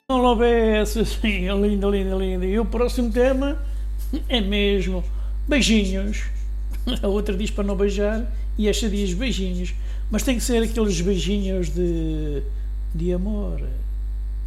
Não louvesse, assim, linda, linda, linda. E o próximo tema é mesmo beijinhos. A outra diz para não beijar e esta diz beijinhos. Mas tem que ser aqueles beijinhos de amor.